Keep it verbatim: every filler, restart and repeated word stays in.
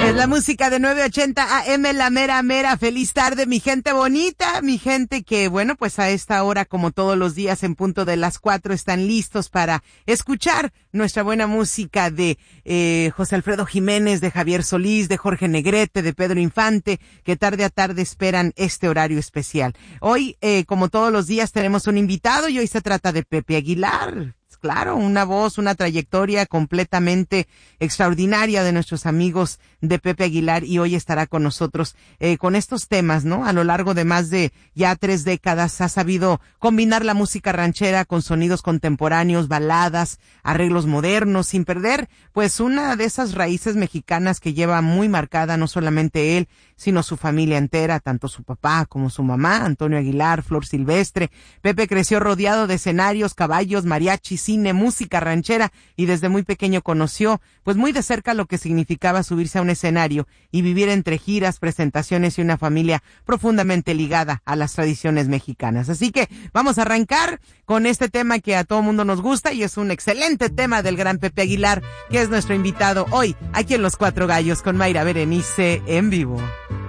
Es la música de nueve ochenta A M, la mera mera. Feliz tarde, mi gente bonita, mi gente que, bueno, pues a esta hora, como todos los días, en punto de las cuatro, están listos para escuchar nuestra buena música de eh, José Alfredo Jiménez, de Javier Solís, de Jorge Negrete, de Pedro Infante, que tarde a tarde esperan este horario especial. Hoy, eh, como todos los días, tenemos un invitado y hoy se trata de Pepe Aguilar. Claro, una voz, una trayectoria completamente extraordinaria de nuestros amigos de Pepe Aguilar, y hoy estará con nosotros eh, con estos temas, ¿no? A lo largo de más de ya tres décadas ha sabido combinar la música ranchera con sonidos contemporáneos, baladas, arreglos modernos, sin perder pues una de esas raíces mexicanas que lleva muy marcada no solamente él, sino su familia entera, tanto su papá como su mamá, Antonio Aguilar, Flor Silvestre. Pepe creció rodeado de escenarios, caballos, mariachis, cine, música ranchera, y desde muy pequeño conoció pues muy de cerca lo que significaba subirse a un escenario y vivir entre giras, presentaciones y una familia profundamente ligada a las tradiciones mexicanas. Así que vamos a arrancar con este tema que a todo mundo nos gusta y es un excelente tema del gran Pepe Aguilar, que es nuestro invitado hoy aquí en Los Cuatro Gallos con Mayra Berenice en vivo.